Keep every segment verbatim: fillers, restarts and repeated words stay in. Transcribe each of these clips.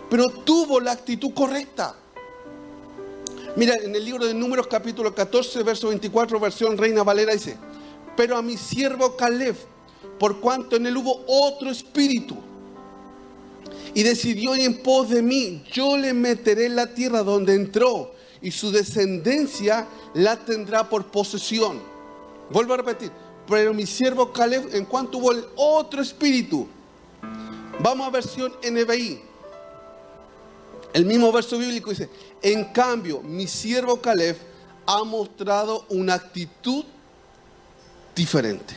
pero tuvo la actitud correcta. Mira, en el libro de Números capítulo catorce, verso veinticuatro, versión Reina Valera dice: pero a mi siervo Caleb, por cuanto en él hubo otro espíritu, y decidió ir en pos de mí, yo le meteré en la tierra donde entró, y su descendencia la tendrá por posesión. Vuelvo a repetir, pero mi siervo Caleb, en cuanto hubo el otro espíritu. Vamos a versión N B I. El mismo verso bíblico dice: en cambio, mi siervo Caleb ha mostrado una actitud diferente.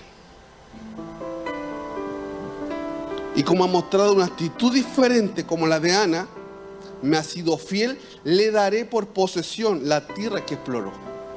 Y como ha mostrado una actitud diferente como la de Ana, me ha sido fiel, le daré por posesión la tierra que exploró.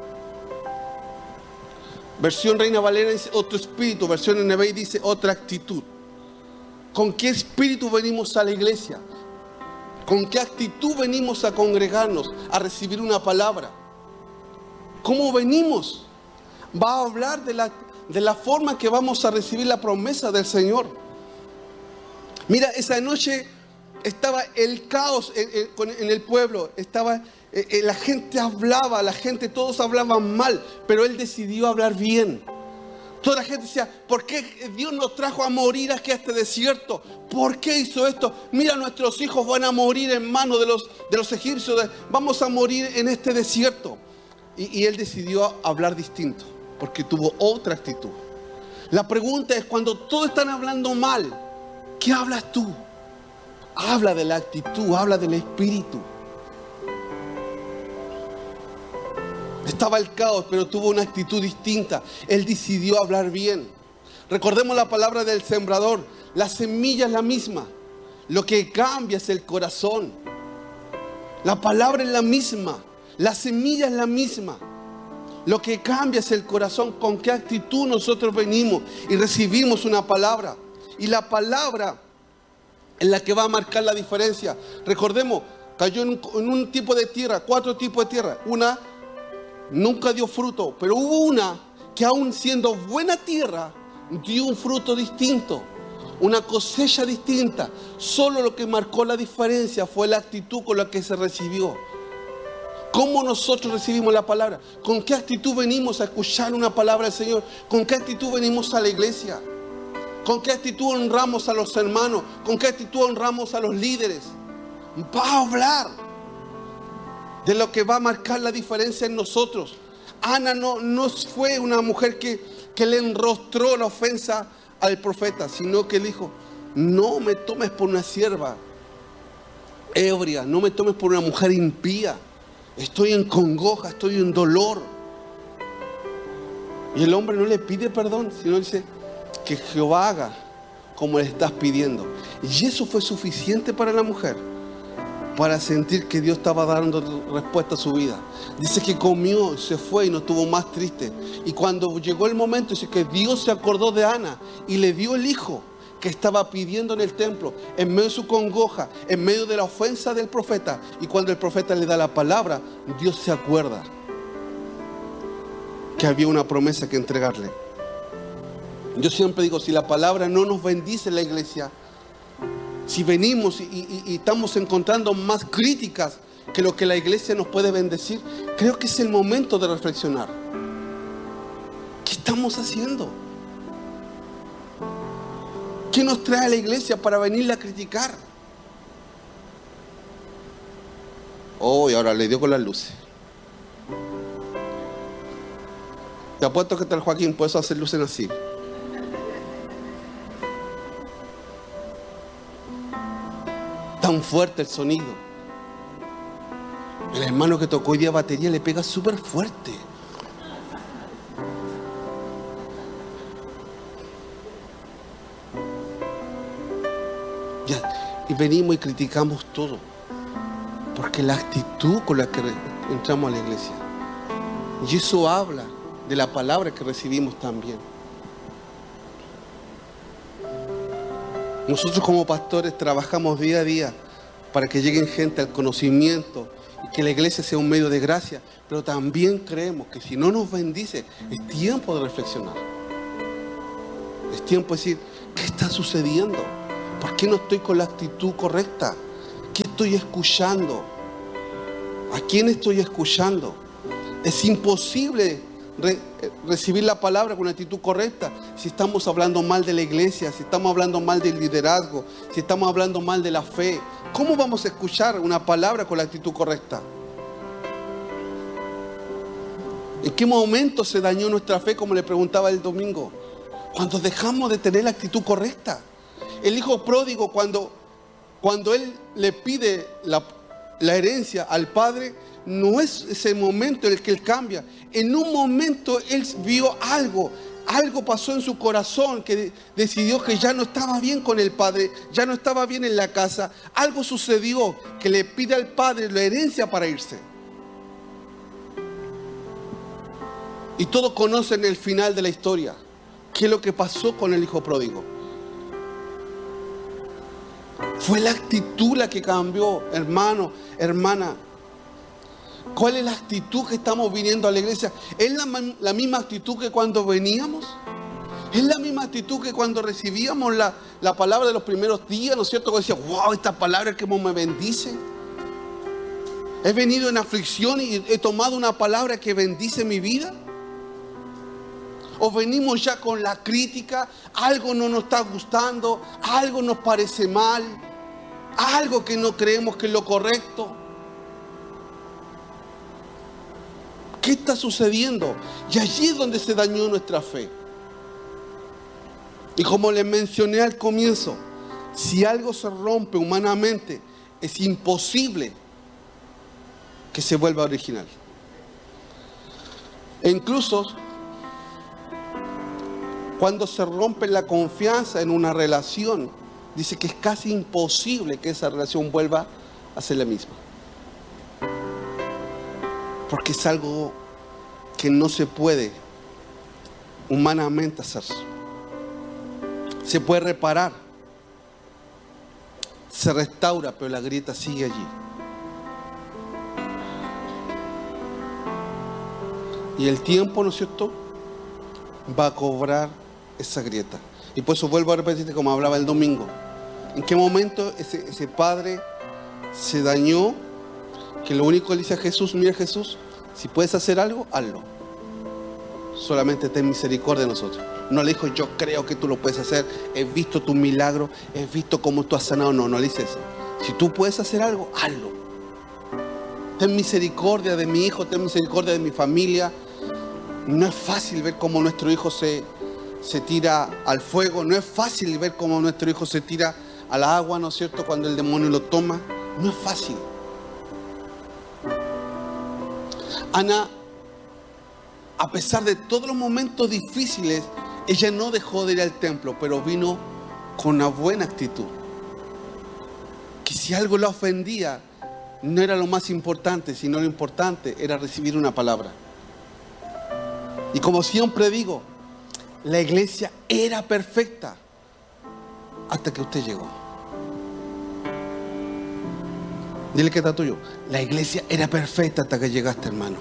Versión Reina Valera dice otro espíritu, versión N B I dice otra actitud. ¿Con qué espíritu venimos a la iglesia? ¿Con qué actitud venimos a congregarnos, a recibir una palabra? ¿Cómo venimos? Va a hablar de la, de la forma que vamos a recibir la promesa del Señor. Mira, esa noche estaba el caos en, en, en el pueblo. Estaba, eh, la gente hablaba, la gente, todos hablaban mal, pero él decidió hablar bien. Toda la gente decía: ¿por qué Dios nos trajo a morir aquí a este desierto? ¿Por qué hizo esto? Mira, nuestros hijos van a morir en manos de los, de los egipcios. Vamos a morir en este desierto. Y, y él decidió hablar distinto, porque tuvo otra actitud. La pregunta es, cuando todos están hablando mal, ¿qué hablas tú? Habla de la actitud, habla del espíritu. Estaba el caos, pero tuvo una actitud distinta. Él decidió hablar bien. Recordemos la palabra del sembrador. La semilla es la misma. Lo que cambia es el corazón. La palabra es la misma. La semilla es la misma. Lo que cambia es el corazón. Con qué actitud nosotros venimos y recibimos una palabra. Y la palabra es la que va a marcar la diferencia. Recordemos, cayó en un, en un tipo de tierra, cuatro tipos de tierra. Una nunca dio fruto, pero hubo una que, aún siendo buena tierra, dio un fruto distinto, una cosecha distinta. Solo lo que marcó la diferencia fue la actitud con la que se recibió. ¿Cómo nosotros recibimos la palabra? ¿Con qué actitud venimos a escuchar una palabra del Señor? ¿Con qué actitud venimos a la iglesia? ¿Con qué actitud honramos a los hermanos? ¿Con qué actitud honramos a los líderes? Va a hablar de lo que va a marcar la diferencia en nosotros. Ana no, no fue una mujer que, que le enrostró la ofensa al profeta, sino que le dijo: no me tomes por una sierva ebria, no me tomes por una mujer impía. Estoy en congoja, estoy en dolor. Y el hombre no le pide perdón, sino dice: que Jehová haga como le estás pidiendo. Y eso fue suficiente para la mujer, para sentir que Dios estaba dando respuesta a su vida. Dice que comió, se fue y no estuvo más triste. Y cuando llegó el momento, dice que Dios se acordó de Ana y le dio el hijo que estaba pidiendo en el templo, en medio de su congoja, en medio de la ofensa del profeta. Y cuando el profeta le da la palabra, Dios se acuerda que había una promesa que entregarle. Yo siempre digo, si la palabra no nos bendice en la iglesia, si venimos y, y, y estamos encontrando más críticas que lo que la iglesia nos puede bendecir, creo que es el momento de reflexionar. ¿Qué estamos haciendo? ¿Qué nos trae a la iglesia para venirla a criticar? Oh, y ahora le dio con las luces. Te apuesto que tal Joaquín, puedes hacer luces así. Tan fuerte el sonido. El hermano que tocó hoy día batería le pega súper fuerte. Ya, y venimos y criticamos todo, porque la actitud con la que entramos a la iglesia, y eso habla de la palabra que recibimos también. Nosotros como pastores trabajamos día a día para que lleguen gente al conocimiento y que la iglesia sea un medio de gracia, pero también creemos que si no nos bendice, es tiempo de reflexionar. Es tiempo de decir, ¿qué está sucediendo? ¿Por qué no estoy con la actitud correcta? ¿Qué estoy escuchando? ¿A quién estoy escuchando? Es imposible re- recibir la palabra con una actitud correcta si estamos hablando mal de la iglesia, si estamos hablando mal del liderazgo, si estamos hablando mal de la fe. ¿Cómo vamos a escuchar una palabra con la actitud correcta? ¿En qué momento se dañó nuestra fe, como le preguntaba el domingo? Cuando dejamos de tener la actitud correcta. El hijo pródigo, cuando, cuando él le pide la, la herencia al padre, no es ese momento en el que él cambia. En un momento él vio algo, algo pasó en su corazón que decidió que ya no estaba bien con el padre, ya no estaba bien en la casa. Algo sucedió que le pide al padre la herencia para irse. Y todos conocen el final de la historia. ¿Qué es lo que pasó con el hijo pródigo? Fue la actitud la que cambió, hermano, hermana. ¿Cuál es la actitud que estamos viniendo a la iglesia? ¿Es la, la misma actitud que cuando veníamos? ¿Es la misma actitud que cuando recibíamos la, la palabra de los primeros días? ¿No es cierto? Cuando decía, wow, esta palabra que me bendice. He venido en aflicción y he tomado una palabra que bendice mi vida. O venimos ya con la crítica, algo no nos está gustando, algo nos parece mal, algo que no creemos que es lo correcto. ¿Qué está sucediendo? Y allí es donde se dañó nuestra fe. Y como les mencioné al comienzo, si algo se rompe humanamente, es imposible que se vuelva original. E incluso cuando se rompe la confianza en una relación, dice que es casi imposible que esa relación vuelva a ser la misma. Porque es algo que no se puede humanamente hacer. Se puede reparar, se restaura, pero la grieta sigue allí. Y el tiempo, ¿no es cierto?, va a cobrar esa grieta. Y por eso vuelvo a repetirte como hablaba el domingo. ¿En qué momento ese, ese padre se dañó? Que lo único que le dice a Jesús, mira Jesús, si puedes hacer algo, hazlo. Solamente ten misericordia de nosotros. No le dijo, yo creo que tú lo puedes hacer, he visto tu milagro, he visto cómo tú has sanado. No, no le dice eso. Si tú puedes hacer algo, hazlo. Ten misericordia de mi hijo, ten misericordia de mi familia. No es fácil ver cómo nuestro hijo se, se tira al fuego. No es fácil ver cómo nuestro hijo se tira al agua, ¿no es cierto?, cuando el demonio lo toma. No es fácil. Ana, a pesar de todos los momentos difíciles, ella no dejó de ir al templo, pero vino con una buena actitud. Que si algo la ofendía, no era lo más importante, sino lo importante era recibir una palabra. Y como siempre digo, la iglesia era perfecta hasta que usted llegó. Dile que está tuyo. La iglesia era perfecta hasta que llegaste, hermano.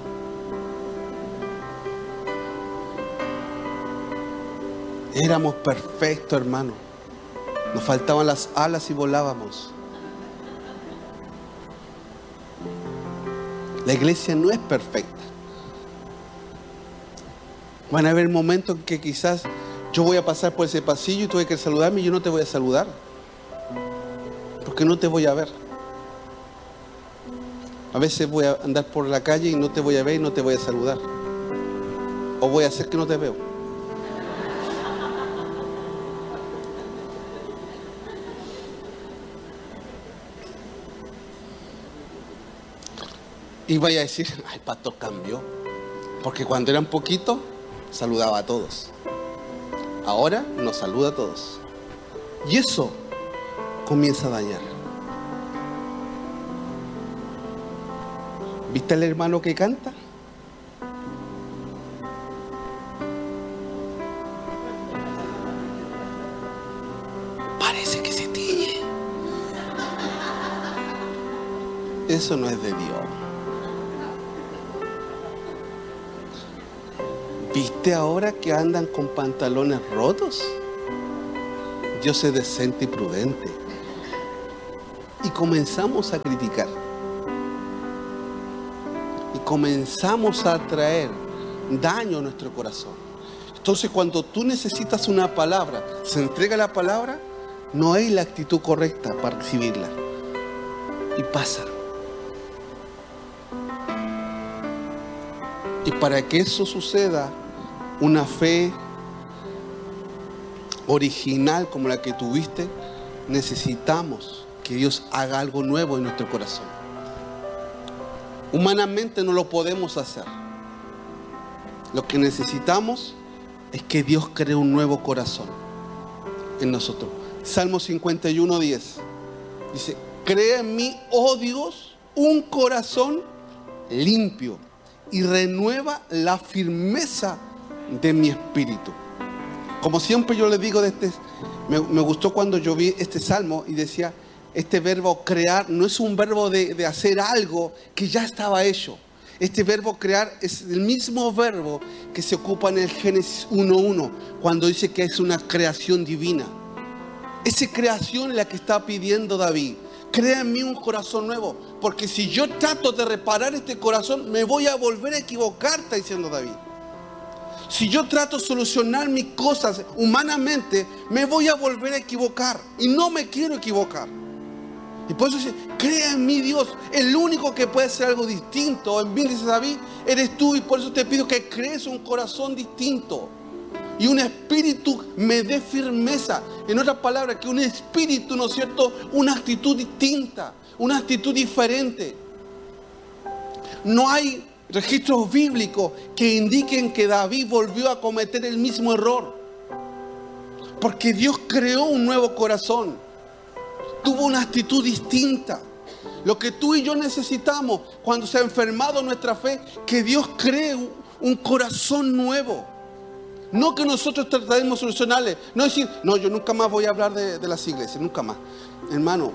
Éramos perfectos, hermano. Nos faltaban las alas y volábamos. La iglesia no es perfecta. Van a haber momentos en que quizás yo voy a pasar por ese pasillo y tú vas a querer saludarme y yo no te voy a saludar. Porque no te voy a ver. A veces voy a andar por la calle y no te voy a ver y no te voy a saludar. O voy a hacer que no te veo. Y vaya a decir, ay, el pastor cambió. Porque cuando eran poquitos, saludaba a todos. Ahora nos saluda a todos. Y eso comienza a dañar. ¿Viste al hermano que canta? Parece que se tiñe. Eso no es de Dios. ¿Viste ahora que andan con pantalones rotos? Dios es decente y prudente. y comenzamos a criticar. Y comenzamos a traer daño a nuestro corazón. Entonces, cuando tú necesitas una palabra, se entrega la palabra, no hay la actitud correcta para recibirla. Y pasa. Y para que eso suceda, una fe original como la que tuviste, necesitamos que Dios haga algo nuevo en nuestro corazón. Humanamente no lo podemos hacer. Lo que necesitamos es que Dios cree un nuevo corazón en nosotros. Salmo cincuenta y uno, diez dice: crea en mí, oh Dios, un corazón limpio y renueva la firmeza de mi espíritu. Como siempre yo les digo de este, me, me gustó cuando yo vi este salmo y decía, este verbo crear no es un verbo de, de hacer algo que ya estaba hecho. Este verbo crear es el mismo verbo que se ocupa en el Génesis uno uno, cuando dice que es una creación divina. Esa creación es la que está pidiendo David. Crea en mí un corazón nuevo, porque si yo trato de reparar este corazón, me voy a volver a equivocar, está diciendo David. Si yo trato de solucionar mis cosas humanamente, me voy a volver a equivocar. Y no me quiero equivocar. Y por eso dice, crea en mí, Dios. El único que puede hacer algo distinto en mí, dice David, eres tú. Y por eso te pido que crees un corazón distinto. Y un espíritu me dé firmeza. En otras palabras, que un espíritu, ¿no es cierto? Una actitud distinta, una actitud diferente. No hay registros bíblicos que indiquen que David volvió a cometer el mismo error. Porque Dios creó un nuevo corazón. Tuvo una actitud distinta. Lo que tú y yo necesitamos cuando se ha enfermado nuestra fe, que Dios cree un corazón nuevo. No que nosotros tratemos de solucionarle. No decir, no, yo nunca más voy a hablar de, de las iglesias, nunca más. Hermano,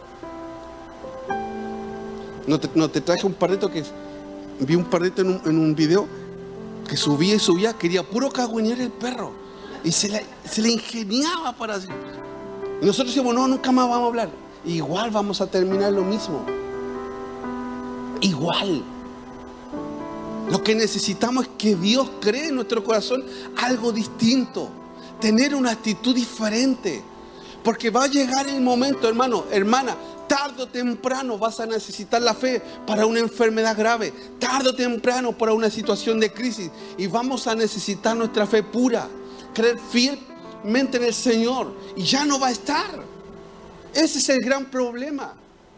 no te, no te traje un perrito que... Vi un perrito en un, en un video que subía y subía, quería puro cagüeñar el perro. Y se le, se le ingeniaba para hacer. Y nosotros decimos, no, nunca más vamos a hablar. Igual vamos a terminar lo mismo. Igual. Lo que necesitamos es que Dios cree en nuestro corazón algo distinto. Tener una actitud diferente. Porque va a llegar el momento, hermano, hermana, tarde o temprano vas a necesitar la fe para una enfermedad grave. Tarde o temprano para una situación de crisis. Y vamos a necesitar nuestra fe pura. Creer fielmente en el Señor. Y ya no va a estar. Ese es el gran problema.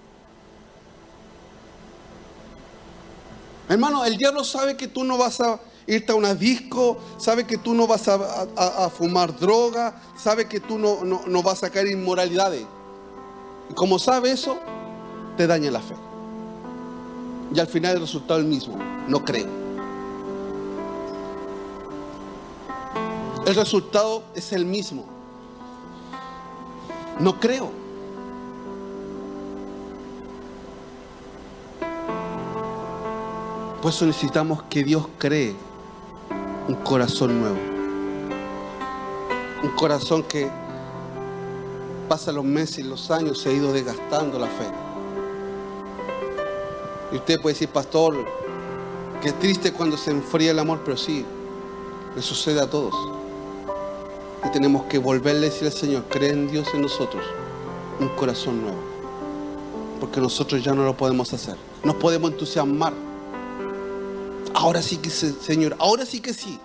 Hermano, el diablo sabe que tú no vas a irte a una disco, sabe que tú no vas a, a, a fumar droga, sabe que tú no, no, no vas a caer en inmoralidades. Y como sabe eso, te daña la fe. Y al final el resultado es el mismo, no creen. El resultado es el mismo. No creo. Por eso necesitamos que Dios cree un corazón nuevo. Un corazón que pasa los meses y los años, se ha ido desgastando la fe. Y usted puede decir, pastor, qué triste cuando se enfría el amor, pero sí, le sucede a todos. Y tenemos que volverle a decir al Señor, cree en Dios en nosotros, un corazón nuevo. Porque nosotros ya no lo podemos hacer. Nos podemos entusiasmar. Ahora sí que sí, Señor, ahora sí que sí.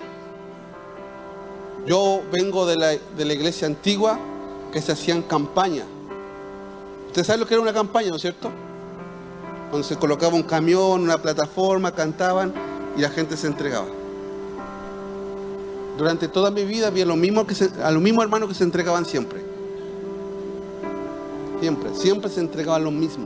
Yo vengo de la, de la iglesia antigua que se hacían campañas. Usted sabe lo que era una campaña, ¿no es cierto? Cuando se colocaba un camión, una plataforma, cantaban y la gente se entregaba. Durante toda mi vida había lo mismo que se, a los mismos hermanos que se entregaban siempre. Siempre, siempre se entregaban los mismos.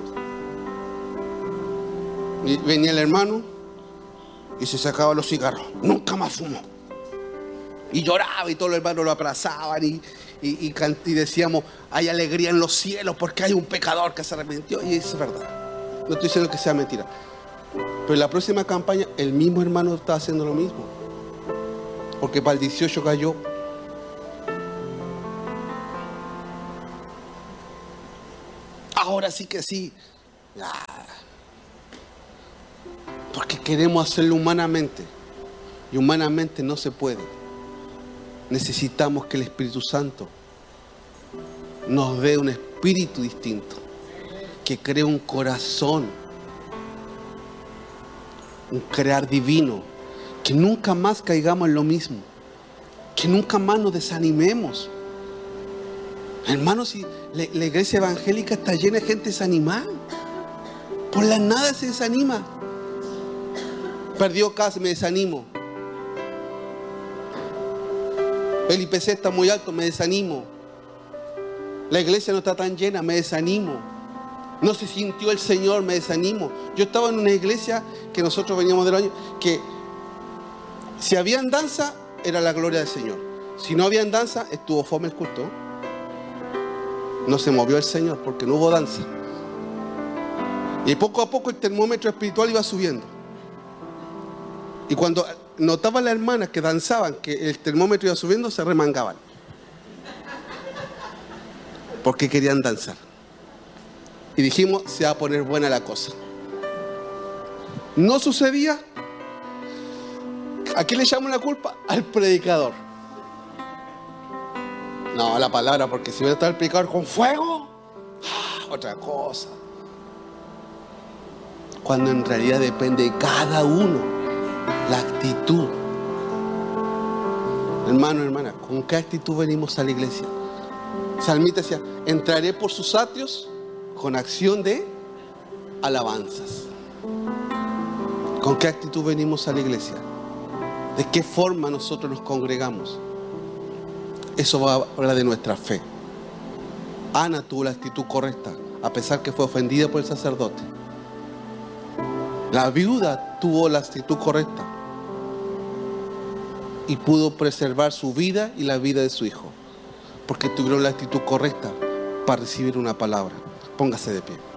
Y venía el hermano y se sacaba los cigarros. Nunca más fumó. Y lloraba y todos los hermanos lo abrazaban y, y, y, y decíamos, hay alegría en los cielos porque hay un pecador que se arrepintió. Y es verdad. No estoy diciendo que sea mentira. Pero en la próxima campaña el mismo hermano está haciendo lo mismo. Porque para el dieciocho cayó. Ahora ahora sí que sí. Ah. Porque queremos hacerlo humanamente. Y humanamente no se puede. Necesitamos que el Espíritu Santo nos dé un espíritu distinto. Que cree un corazón. Un crear divino. Que nunca más caigamos en lo mismo. Que nunca más nos desanimemos. Hermanos, si la, la iglesia evangélica está llena de gente desanimada. Por la nada se desanima. Perdió casa, me desanimo. El I P C está muy alto, me desanimo. La iglesia no está tan llena, me desanimo. No se sintió el Señor, me desanimo. Yo estaba en una iglesia que nosotros veníamos del año, que si había danza, era la gloria del Señor. Si no había danza, estuvo fome el culto. No se movió el Señor porque no hubo danza. Y poco a poco el termómetro espiritual iba subiendo. Y cuando notaban las hermanas que danzaban, que el termómetro iba subiendo, se remangaban. Porque querían danzar. Y dijimos, se va a poner buena la cosa. No sucedía. ¿A qué le echamos la culpa? Al predicador. No, a la palabra, porque si hubiera estado el predicador con fuego, ¡ah! Otra cosa. Cuando en realidad depende de cada uno la actitud. Hermano, hermana, ¿con qué actitud venimos a la iglesia? Salmista decía, entraré por sus atrios con acción de alabanzas. ¿Con qué actitud venimos a la iglesia? ¿De qué forma nosotros nos congregamos? Eso va a hablar de nuestra fe. Ana tuvo la actitud correcta, a pesar que fue ofendida por el sacerdote. La viuda tuvo la actitud correcta y pudo preservar su vida y la vida de su hijo, porque tuvieron la actitud correcta para recibir una palabra. Póngase de pie.